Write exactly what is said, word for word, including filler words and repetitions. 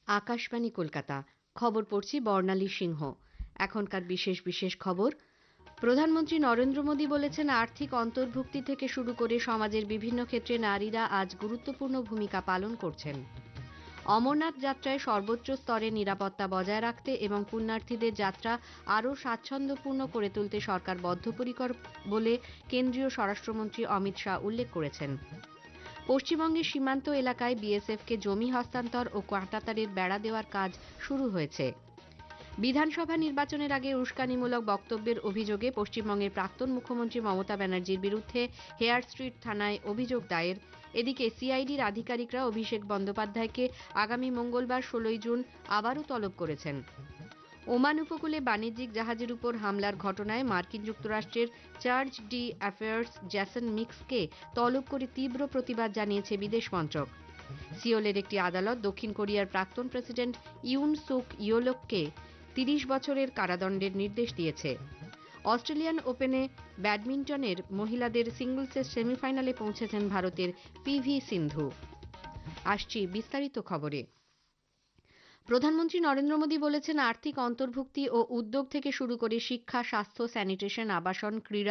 আকাশবাণী কলকাতা। খবর পড়ছি বর্ণালী সিংহ। এখনকার বিশেষ বিশেষ খবর। প্রধানমন্ত্রী নরেন্দ্র মোদী বলেছেন, আর্থিক অন্তর্ভুক্তি থেকে শুরু করে সমাজের বিভিন্ন ক্ষেত্রে নারীরা আজ গুরুত্বপূর্ণ ভূমিকা পালন করছেন। অমরনাথ যাত্রায় সর্বোচ্চ স্তরে নিরাপত্তা বজায় রাখতে এবং পুণ্যার্থীদের যাত্রা আরও স্বাচ্ছন্দ্যপূর্ণ করে তুলতে সরকার বদ্ধপরিকর বলে কেন্দ্রীয় স্বরাষ্ট্রমন্ত্রী অমিত শাহ উল্লেখ করেছেন। পশ্চিমবঙ্গের সীমান্ত এলাকায় বিএসএফকে জমি হস্তান্তর ও কাঁটাতারের বেড়া দেওয়ার কাজ শুরু হয়েছে। বিধানসভা নির্বাচনের আগে উস্কানিমূলক বক্তব্যের অভিযোগে পশ্চিমবঙ্গের প্রাক্তন মুখ্যমন্ত্রী মমতা ব্যানার্জির বিরুদ্ধে হেয়ার স্ট্রিট থানায় অভিযোগ দায়ের। এদিকে সিআইডির আধিকারিকরা অভিষেক বন্দ্যোপাধ্যায়কে আগামী মঙ্গলবার ষোলোই জুন আবারও তলব করেছেন। ওমান উপকূলে বাণিজ্যিক জাহাজের উপর হামলার ঘটনায় মার্কিন যুক্তরাষ্ট্রের চার্জ ডি অ্যাফেয়ার্স জ্যাসন মিক্সকে তলব করে তীব্র প্রতিবাদ জানিয়েছে বিদেশ মন্ত্রক। সিওলের একটি আদালত দক্ষিণ কোরিয়ার প্রাক্তন প্রেসিডেন্ট ইউন সুক ইয়োলককে তিরিশ বছরের কারাদণ্ডের নির্দেশ দিয়েছে। অস্ট্রেলিয়ান ওপেনে ব্যাডমিন্টনের মহিলাদের সিঙ্গলসের সেমিফাইনালে পৌঁছেছেন ভারতের পিভি সিন্ধু। আসছি বিস্তারিত খবরে। প্রধানমন্ত্রী নরেন্দ্র মোদী বলেছেন, আর্থিক অন্তর্ভুক্তি ও উদ্যোগ থেকে শুরু করে শিক্ষা, স্বাস্থ্য, স্যানিটেশন, আবাসন, ক্রীড়া